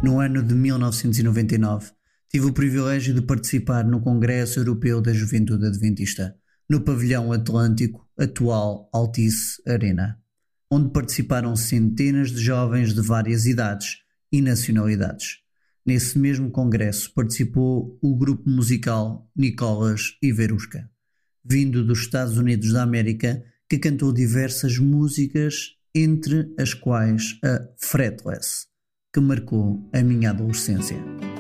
No ano de 1999, tive o privilégio de participar no Congresso Europeu da Juventude Adventista, no pavilhão Atlântico, atual Altice Arena, onde participaram centenas de jovens de várias idades e nacionalidades. Nesse mesmo congresso participou o grupo musical Nicolas e Verushka, vindo dos Estados Unidos da América, que cantou diversas músicas, entre as quais a Fretless, que marcou a minha adolescência.